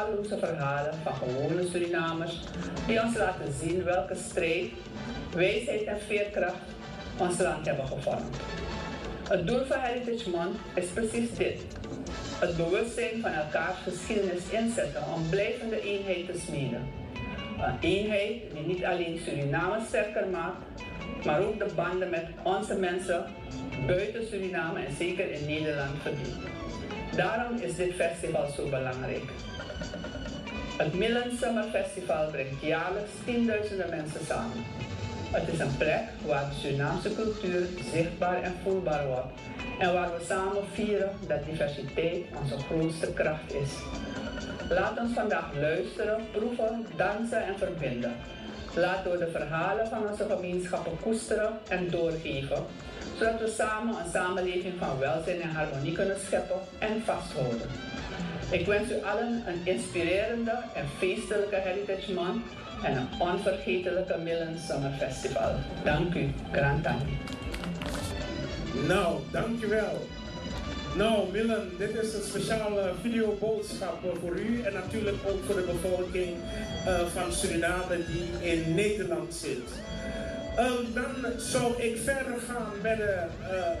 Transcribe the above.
talloze verhalen van gewone Surinamers die ons laten zien welke strijd, wijsheid en veerkracht ons land hebben gevormd. Het doel van Heritage Month is precies dit. Het bewustzijn van elkaars geschiedenis inzetten om blijvende eenheid te smeden. Een eenheid die niet alleen Suriname sterker maakt, maar ook de banden met onze mensen buiten Suriname en zeker in Nederland verdient. Daarom is dit festival zo belangrijk. Het Milan Summer Festival brengt jaarlijks tienduizenden mensen samen. Het is een plek waar de Surinaamse cultuur zichtbaar en voelbaar wordt en waar we samen vieren dat diversiteit onze grootste kracht is. Laat ons vandaag luisteren, proeven, dansen en verbinden. Laten we de verhalen van onze gemeenschappen koesteren en doorgeven, zodat we samen een samenleving van welzijn en harmonie kunnen scheppen en vasthouden. Ik wens u allen een inspirerende en feestelijke Heritage Month en een onvergetelijke Milan Summer Festival. Dank u, Grantan. Nou, dankjewel. Nou, Milan, dit is een speciale videoboodschap voor u en natuurlijk ook voor de bevolking van Suriname die in Nederland zit. Dan zou ik verder gaan met de